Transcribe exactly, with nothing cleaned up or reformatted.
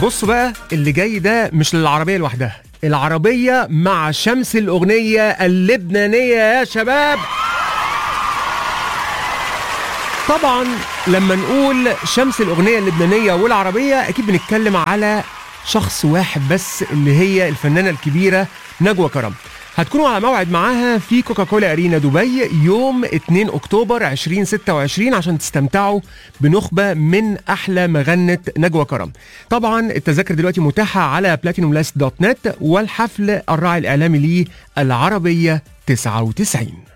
بصوا بقى، اللي جاي ده مش للعربية لوحدها، العربية مع شمس الأغنية اللبنانية يا شباب. طبعا لما نقول شمس الأغنية اللبنانية والعربية أكيد بنتكلم على شخص واحد بس، اللي هي الفنانة الكبيرة نجوى كرم. هتكونوا على موعد معاها في كوكاكولا أرينا دبي يوم اتنين أكتوبر ألفين وستة وعشرين عشان تستمتعوا بنخبة من أحلى مغنة نجوى كرم. طبعا التذاكر دلوقتي متاحة على بلاتينوم لاست دوت نت، والحفل الراعي الإعلامي ليه العربية تسعة وتسعين.